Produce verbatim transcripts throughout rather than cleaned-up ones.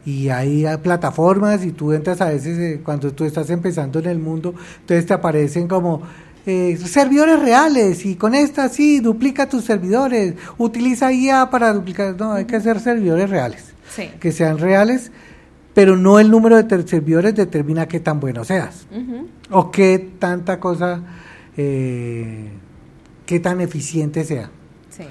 Y hay plataformas y tú entras a veces eh, cuando tú estás empezando en el mundo, entonces te aparecen como eh, servidores reales y con esta sí, duplica tus servidores, utiliza I A para duplicar, no, hay que hacer servidores reales, sí. que sean reales, pero no el número de ter- servidores determina qué tan bueno seas, uh-huh. o qué tanta cosa, eh, qué tan eficiente sea. Sí.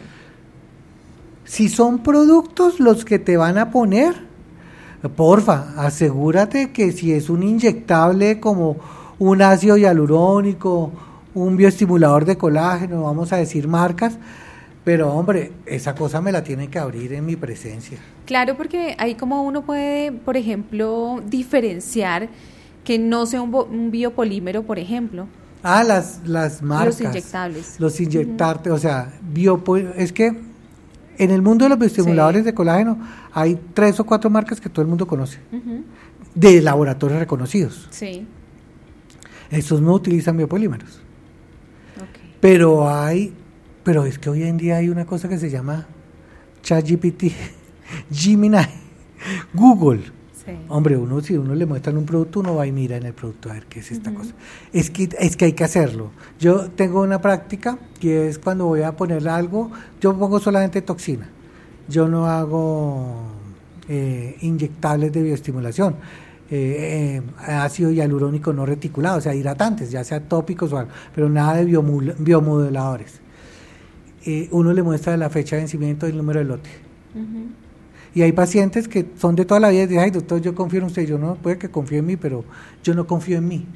Si son productos los que te van a poner, porfa, asegúrate que si es un inyectable como un ácido hialurónico, un bioestimulador de colágeno, vamos a decir marcas, pero hombre, esa cosa me la tienen que abrir en mi presencia. Claro, porque ahí como uno puede, por ejemplo, diferenciar que no sea un, bo- un biopolímero, por ejemplo. Ah, las, las marcas. Los inyectables. Los inyectarte, uh-huh. o sea, biopo- es que en el mundo de los bioestimuladores sí. de colágeno hay tres o cuatro marcas que todo el mundo conoce, uh-huh. de laboratorios reconocidos. Sí. Esos no utilizan biopolímeros. Okay. Pero hay, pero es que hoy en día hay una cosa que se llama ChatGPT, Gemini, Google. Sí. Hombre, uno si uno le muestran un producto, uno va y mira en el producto a ver qué es esta uh-huh. cosa. Es que es que hay que hacerlo. Yo tengo una práctica que es cuando voy a poner algo, yo pongo solamente toxina. Yo no hago eh, inyectables de bioestimulación. Eh, eh, ácido hialurónico no reticulado, o sea, hidratantes, ya sea tópicos o algo, pero nada de biomul- biomoduladores. Eh, uno le muestra la fecha de vencimiento y el número de lote. Uh-huh. Y hay pacientes que son de toda la vida y dicen, ay doctor, yo confío en usted. Yo no, puede que confíe en mí, pero yo no confío en mí.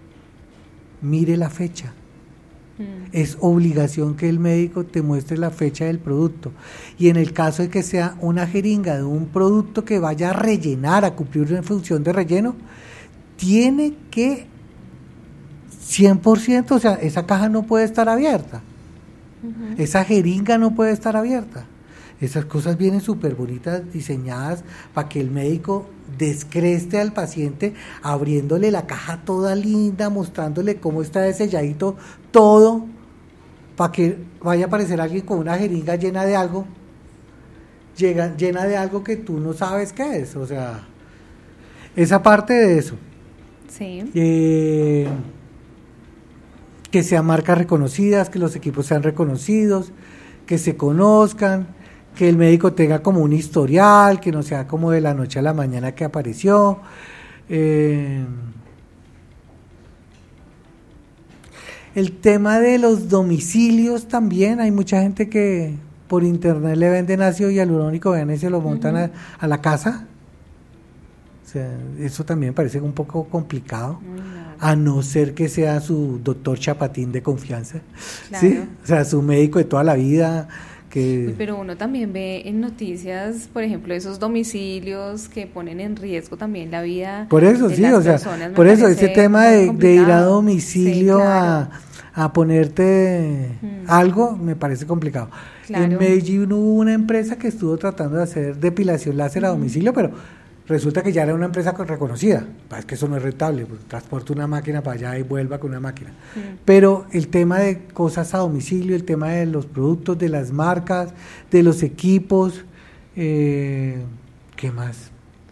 Mire la fecha. Mm. Es obligación que el médico te muestre la fecha del producto. Y en el caso de que sea una jeringa de un producto que vaya a rellenar, a cumplir una función de relleno, tiene que cien por ciento, o sea, esa caja no puede estar abierta. Uh-huh. Esa jeringa no puede estar abierta. Esas cosas vienen súper bonitas, diseñadas para que el médico descreste al paciente, abriéndole la caja toda linda, mostrándole cómo está selladito todo, para que vaya a aparecer alguien con una jeringa llena de algo, llega, llena de algo que tú no sabes qué es. O sea, esa parte de eso. Sí. Eh, que sean marcas reconocidas, que los equipos sean reconocidos, que se conozcan, que el médico tenga como un historial, que no sea como de la noche a la mañana que apareció. Eh, el tema de los domicilios también, hay mucha gente que por internet le venden ácido hialurónico, vean, y se lo montan uh-huh. a, a la casa. O sea, eso también parece un poco complicado, uh-huh. a no ser que sea su doctor chapatín de confianza, claro. ¿sí? O sea, su médico de toda la vida. Que... Pero uno también ve en noticias, por ejemplo, esos domicilios que ponen en riesgo también la vida. Por eso, de sí, las o sea, personas, por eso ese tema de, de ir a domicilio, sí, claro. a, a ponerte hmm. algo, me parece complicado. Claro. En Medellín hubo una empresa que estuvo tratando de hacer depilación láser uh-huh. a domicilio, pero resulta que ya era una empresa reconocida. Es que eso no es rentable, pues, transporta una máquina para allá y vuelva con una máquina. Mm. Pero el tema de cosas a domicilio, el tema de los productos, de las marcas, de los equipos, eh, ¿qué más?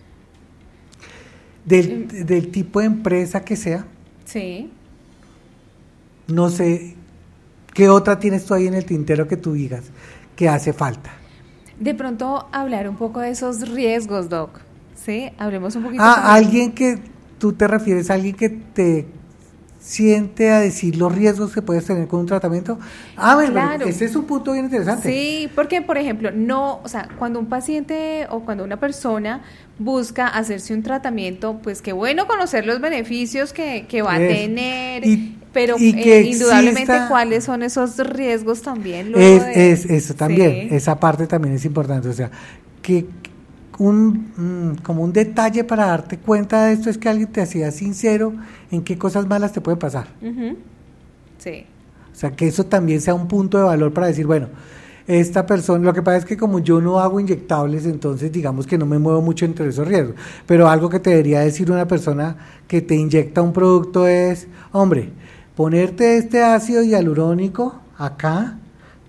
Del, mm. del tipo de empresa que sea. Sí. No sé, ¿qué otra tienes tú ahí en el tintero que tú digas que hace falta? De pronto hablar un poco de esos riesgos, Doc. Sí, hablemos un poquito. Ah, sobre alguien que, tú te refieres a alguien que te siente a decir los riesgos que puedes tener con un tratamiento. Ah, bueno, claro. Ese es un punto bien interesante. Sí, porque, por ejemplo, no, o sea, cuando un paciente o cuando una persona busca hacerse un tratamiento, pues qué bueno conocer los beneficios que, que va es. a tener, y, pero y que eh, indudablemente exista, cuáles son esos riesgos también. Luego es, de, es eso también, sí. Esa parte también es importante, o sea, que un como un detalle para darte cuenta de esto es que alguien te hacía sincero en qué cosas malas te pueden pasar. Uh-huh. Sí. O sea, que eso también sea un punto de valor para decir, bueno, esta persona, lo que pasa es que como yo no hago inyectables, entonces digamos que no me muevo mucho entre esos riesgos, pero algo que te debería decir una persona que te inyecta un producto es, hombre, ponerte este ácido hialurónico acá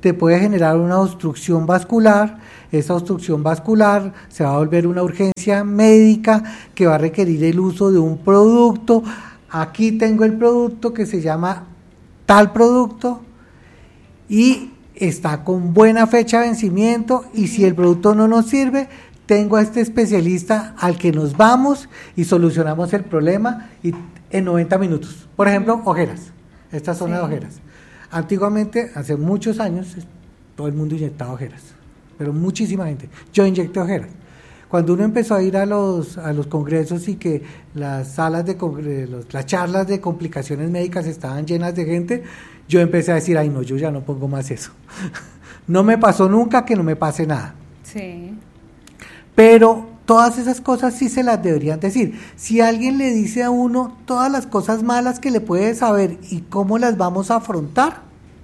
te puede generar una obstrucción vascular. Esa obstrucción vascular se va a volver una urgencia médica que va a requerir el uso de un producto. Aquí tengo el producto que se llama tal producto y está con buena fecha de vencimiento, y si el producto no nos sirve, tengo a este especialista al que nos vamos y solucionamos el problema y en noventa minutos. Por ejemplo, ojeras. Esta zona sí. de ojeras. Antiguamente, hace muchos años, todo el mundo inyectaba ojeras, pero muchísima gente. Yo inyecté ojeras. Cuando uno empezó a ir a los a los congresos y que las salas de los, las charlas de complicaciones médicas estaban llenas de gente, yo empecé a decir, ay no, yo ya no pongo más eso. No me pasó nunca, que no me pase nada. Sí. Pero todas esas cosas sí se las deberían decir. Si alguien le dice a uno todas las cosas malas que le puede saber y cómo las vamos a afrontar,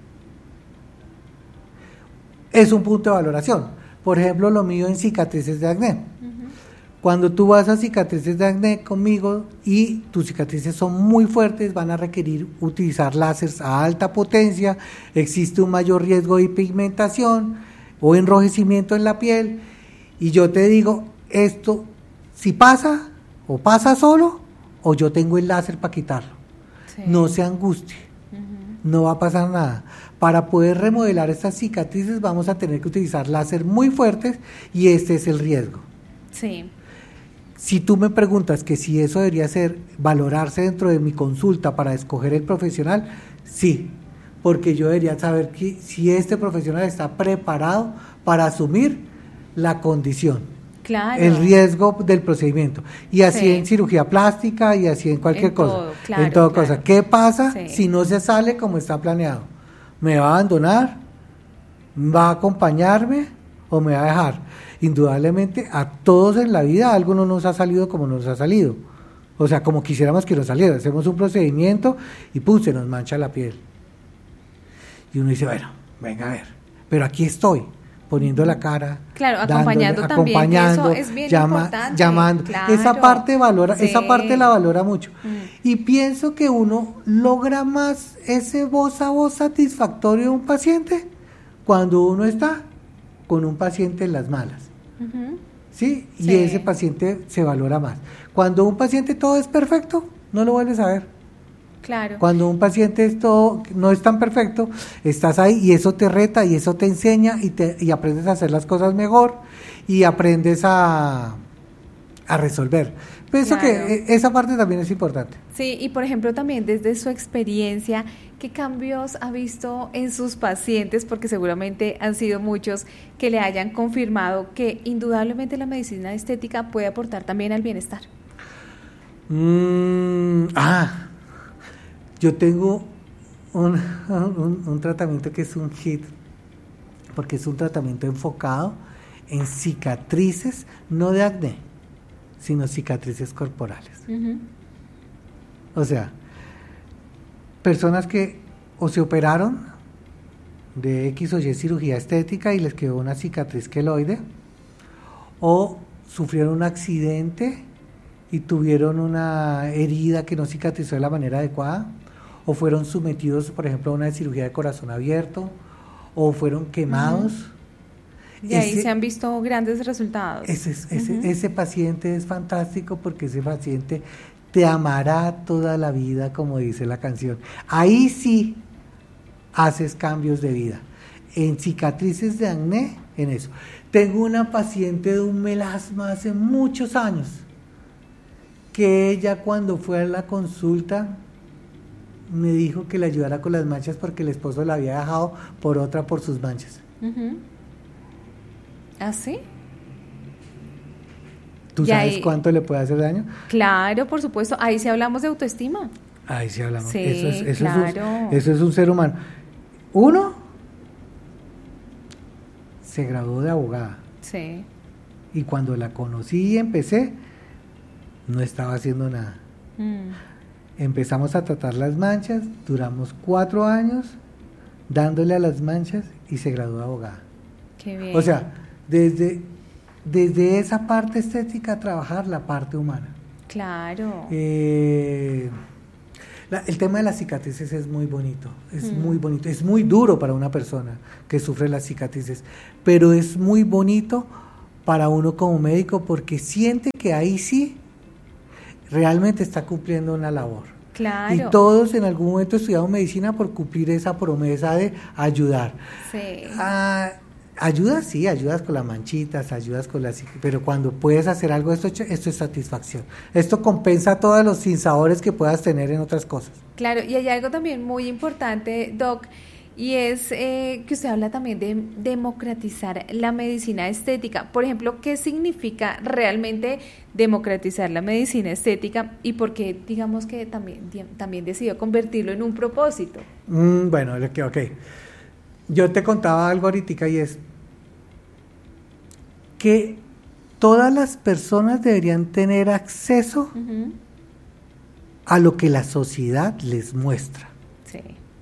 es un punto de valoración. Por ejemplo, lo mío en cicatrices de acné. Uh-huh. Cuando tú vas a cicatrices de acné conmigo y tus cicatrices son muy fuertes, van a requerir utilizar láseres a alta potencia, existe un mayor riesgo de pigmentación o enrojecimiento en la piel, y yo te digo, esto si pasa, o pasa solo, o yo tengo el láser para quitarlo. Sí. No se angustie, uh-huh. no va a pasar nada. Para poder remodelar estas cicatrices vamos a tener que utilizar láser muy fuertes, y este es el riesgo. Sí. Si tú me preguntas que si eso debería ser valorarse dentro de mi consulta para escoger el profesional, sí, porque yo debería saber que si este profesional está preparado para asumir la condición, claro. el riesgo del procedimiento, y así sí. en cirugía plástica y así en cualquier en cosa, todo, claro, en toda claro. cosa. ¿Qué pasa sí. si no se sale como está planeado? ¿Me va a abandonar? ¿Va a acompañarme o me va a dejar? Indudablemente a todos en la vida algo no nos ha salido como nos ha salido, o sea, como quisiéramos que nos saliera. Hacemos un procedimiento y pum, se nos mancha la piel y uno dice, bueno, venga a ver, pero aquí estoy poniendo la cara, claro, acompañando dándole, también, acompañando, eso es bien llama, importante, llamando, claro. esa parte valora, sí. esa parte la valora mucho, mm. y pienso que uno logra más ese voz a voz satisfactorio de un paciente cuando uno está con un paciente en las malas, uh-huh. ¿sí? Y sí. ese paciente se valora más. Cuando un paciente todo es perfecto, no lo vuelves a ver. Claro. Cuando un paciente es todo, no es tan perfecto, estás ahí y eso te reta y eso te enseña y, te, y aprendes a hacer las cosas mejor y aprendes a, a resolver. Pienso claro. que esa parte también es importante. Sí, y por ejemplo también desde su experiencia, ¿qué cambios ha visto en sus pacientes? Porque seguramente han sido muchos que le hayan confirmado que indudablemente la medicina estética puede aportar también al bienestar. Mm, ah, yo tengo un, un, un tratamiento que es un hit, porque es un tratamiento enfocado en cicatrices, no de acné, sino cicatrices corporales. Uh-huh. O sea, personas que o se operaron de X o Y cirugía estética y les quedó una cicatriz queloide, o sufrieron un accidente y tuvieron una herida que no cicatrizó de la manera adecuada, o fueron sometidos, por ejemplo, a una cirugía de corazón abierto, o fueron quemados. Uh-huh. Y ahí ese, se han visto grandes resultados. Ese, ese, uh-huh. ese paciente es fantástico porque ese paciente te amará toda la vida, como dice la canción. Ahí sí haces cambios de vida. En cicatrices de acné, en eso. Tengo una paciente de un melasma hace muchos años, que ella cuando fue a la consulta me dijo que le ayudara con las manchas porque el esposo la había dejado por otra por sus manchas. Uh-huh. ¿Ah, sí? ¿Tú sabes ahí, cuánto le puede hacer daño? Claro, por supuesto. Ahí sí hablamos de autoestima. Ahí sí hablamos. Sí, eso es, eso claro. Es un, eso es un ser humano. Uno se graduó de abogada. Sí. Y cuando la conocí y empecé, no estaba haciendo nada. Mm. Empezamos a tratar las manchas, duramos cuatro años dándole a las manchas y se graduó de abogada. Qué bien. O sea, desde, desde esa parte estética trabajar la parte humana. Claro. Eh, La, el tema de las cicatrices es muy bonito, es mm. muy bonito, es muy duro para una persona que sufre las cicatrices, pero es muy bonito para uno como médico porque siente que ahí sí realmente está cumpliendo una labor. Claro. Y todos en algún momento estudiamos medicina por cumplir esa promesa de ayudar. Sí. Ah, ayudas, sí, ayudas con las manchitas, ayudas con las... Pero cuando puedes hacer algo, esto, esto es satisfacción. Esto compensa todos los sinsabores que puedas tener en otras cosas. Claro, y hay algo también muy importante, Doc, y es eh, que usted habla también de democratizar la medicina estética. Por ejemplo, ¿qué significa realmente democratizar la medicina estética y por qué, digamos que también, también decidió convertirlo en un propósito? Mm, bueno, ok. Yo te contaba algo ahorita y es que todas las personas deberían tener acceso uh-huh. a lo que la sociedad les muestra. Sí.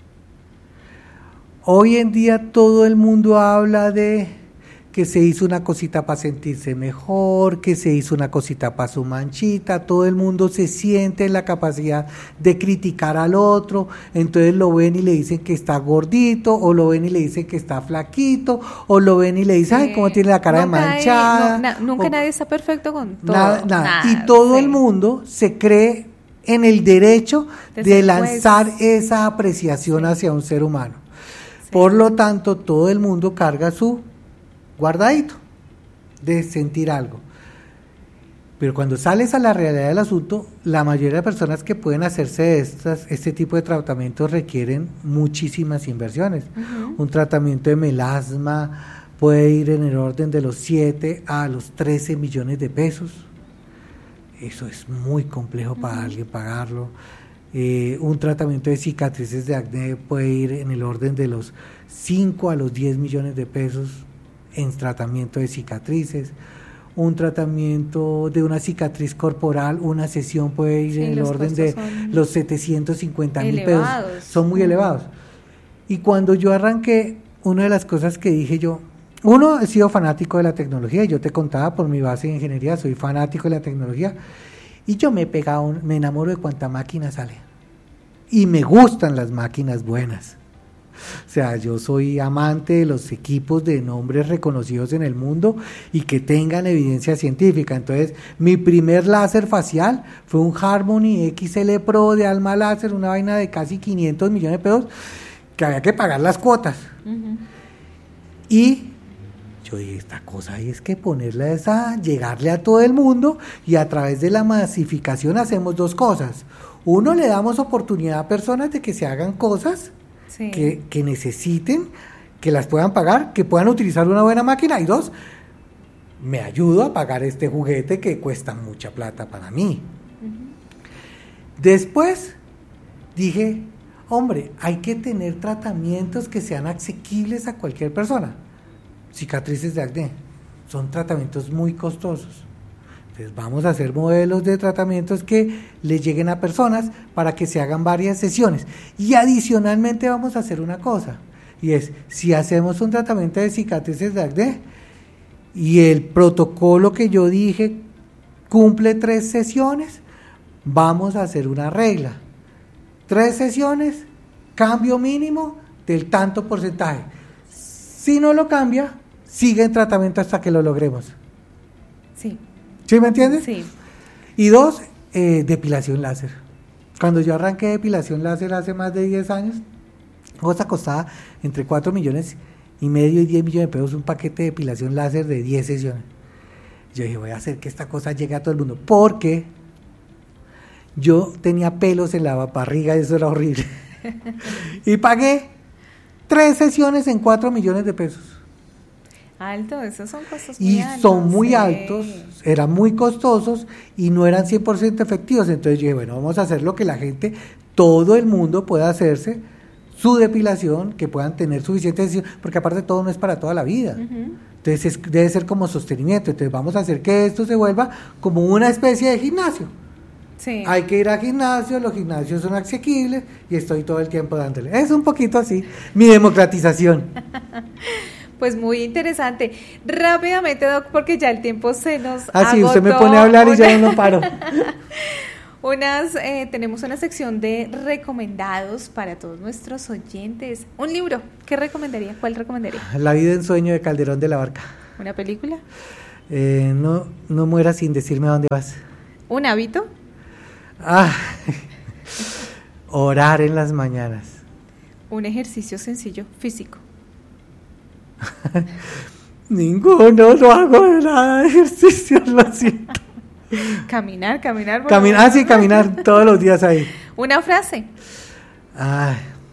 Hoy en día todo el mundo habla de que se hizo una cosita para sentirse mejor, que se hizo una cosita para su manchita, todo el mundo se siente en la capacidad de criticar al otro, entonces lo ven y le dicen que está gordito, o lo ven y le dicen que está flaquito, o lo ven y le dicen, sí. ay, cómo tiene la cara nunca de manchada. Hay, no, na, nunca o, nadie está perfecto con todo. Nada, nada. nada y todo sí. el mundo se cree en el derecho de, de lanzar pues, esa apreciación sí. hacia un ser humano. Sí. Por lo tanto, todo el mundo carga su guardadito de sentir algo. Pero cuando sales a la realidad del asunto, la mayoría de personas que pueden hacerse estas, este tipo de tratamientos requieren muchísimas inversiones. Uh-huh. Un tratamiento de melasma puede ir en el orden de los siete a los trece millones de pesos. Eso es muy complejo uh-huh. para alguien pagarlo. Eh, un tratamiento de cicatrices de acné puede ir en el orden de los cinco a los diez millones de pesos en tratamiento de cicatrices. Un tratamiento de una cicatriz corporal, una sesión puede ir sí, en el orden de los setecientos cincuenta mil pesos, son muy uh-huh. elevados. Y cuando yo arranqué, una de las cosas que dije yo, uno, he sido fanático de la tecnología, yo te contaba por mi base de ingeniería, soy fanático de la tecnología, y yo me he pegado, me enamoro de cuánta máquina sale, y me gustan las máquinas buenas. O sea, yo soy amante de los equipos de nombres reconocidos en el mundo y que tengan evidencia científica. Entonces, mi primer láser facial fue un Harmony X L Pro de Alma Láser, una vaina de casi quinientos millones de pesos, que había que pagar las cuotas. Uh-huh. Y yo dije, esta cosa es que ponerla esa, llegarle a todo el mundo, y a través de la masificación hacemos dos cosas. Uno, le damos oportunidad a personas de que se hagan cosas sí. que, que necesiten, que las puedan pagar, que puedan utilizar una buena máquina, y dos, me ayudo a pagar este juguete que cuesta mucha plata para mí. Uh-huh. Después dije, hombre, hay que tener tratamientos que sean asequibles a cualquier persona. Cicatrices de acné son tratamientos muy costosos. Entonces vamos a hacer modelos de tratamientos que le lleguen a personas para que se hagan varias sesiones. Y adicionalmente vamos a hacer una cosa, y es, si hacemos un tratamiento de cicatrices de acné y el protocolo que yo dije cumple tres sesiones, vamos a hacer una regla. Tres sesiones, cambio mínimo del tanto porcentaje. Si no lo cambia, sigue en tratamiento hasta que lo logremos. Sí. ¿Sí me entiendes? Sí. Y dos, eh, depilación láser. Cuando yo arranqué depilación láser hace más de diez años, cosa costaba entre cuatro millones y medio y diez millones de pesos un paquete de depilación láser de diez sesiones. Yo dije, voy a hacer que esta cosa llegue a todo el mundo, porque yo tenía pelos en la barriga y eso era horrible. Y pagué tres sesiones en cuatro millones de pesos. Alto, esos son costos muy y altos. son muy sí. altos, eran muy costosos y no eran cien por ciento efectivos. Entonces yo dije, bueno, vamos a hacer lo que la gente, todo el mundo pueda hacerse su depilación, que puedan tener suficiente decisión, porque aparte todo no es para toda la vida. Uh-huh. Entonces es, debe ser como sostenimiento. Entonces vamos a hacer que esto se vuelva como una especie de gimnasio. Sí. Hay que ir al gimnasio, los gimnasios son asequibles y estoy todo el tiempo dándole. Es un poquito así, mi democratización. Pues muy interesante. Rápidamente, Doc, porque ya el tiempo se nos ah, agotó. sí, usted me pone a hablar y ya no paro. unas, eh, tenemos una sección de recomendados para todos nuestros oyentes. Un libro, ¿qué recomendaría? ¿Cuál recomendaría? La vida en sueño de Calderón de la Barca. ¿Una película? Eh, no, no mueras sin decirme a dónde vas. ¿Un hábito? Ah, orar en las mañanas. Un ejercicio sencillo, físico. Ninguno, no hago nada de ejercicio, lo siento. Caminar, caminar. Caminar, ah, sí, caminar todos los días ahí. Una frase. Ay,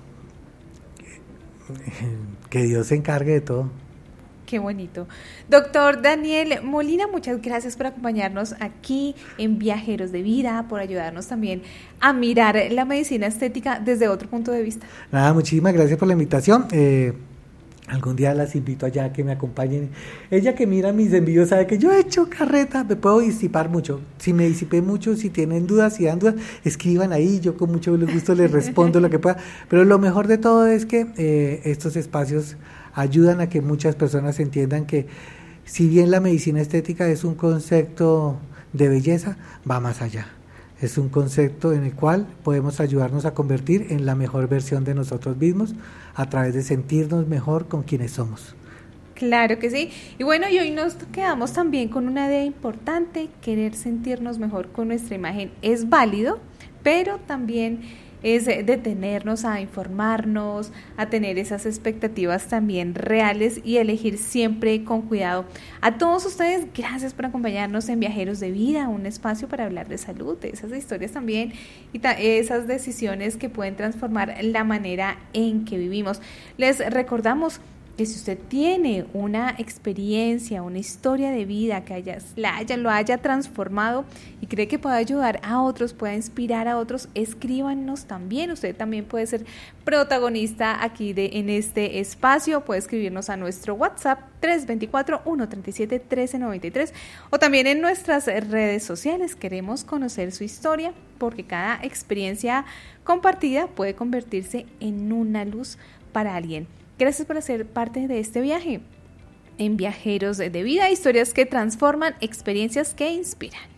que Dios se encargue de todo. Qué bonito. Doctor Daniel Molina, muchas gracias por acompañarnos aquí en Viajeros de Vida, por ayudarnos también a mirar la medicina estética desde otro punto de vista. Nada, muchísimas gracias por la invitación. Eh, algún día las invito allá a que me acompañen. Ella que mira mis envíos sabe que yo he hecho carreta, me puedo disipar mucho. Si me disipé mucho, si tienen dudas, si dan dudas, escriban ahí, yo con mucho gusto les respondo lo que pueda. Pero lo mejor de todo es que eh, estos espacios ayudan a que muchas personas entiendan que si bien la medicina estética es un concepto de belleza, va más allá. Es un concepto en el cual podemos ayudarnos a convertir en la mejor versión de nosotros mismos a través de sentirnos mejor con quienes somos. Claro que sí. Y bueno, y hoy nos quedamos también con una idea importante: querer sentirnos mejor con nuestra imagen es válido, pero también es detenernos a informarnos, a tener esas expectativas también reales y elegir siempre con cuidado. A todos ustedes, gracias por acompañarnos en Viajeros de Vida, un espacio para hablar de salud, de esas historias también y ta- esas decisiones que pueden transformar la manera en que vivimos. Les recordamos que si usted tiene una experiencia, una historia de vida que haya, la haya, lo haya transformado y cree que puede ayudar a otros, puede inspirar a otros, escríbanos también. Usted también puede ser protagonista aquí de, en este espacio. Puede escribirnos a nuestro WhatsApp tres dos cuatro, uno tres siete, uno tres nueve tres o también en nuestras redes sociales. Queremos conocer su historia porque cada experiencia compartida puede convertirse en una luz para alguien. Gracias por hacer parte de este viaje en Viajeros de Vida, historias que transforman, experiencias que inspiran.